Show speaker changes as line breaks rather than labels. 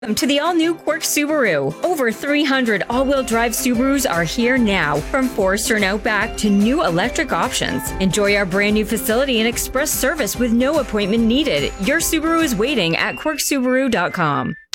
Welcome to the all-new Quirk Subaru. Over 300 all-wheel drive Subarus are here now, from Forester and Outback to new electric options. Enjoy our brand new facility and express service with no appointment needed. Your Subaru is waiting at quirksubaru.com.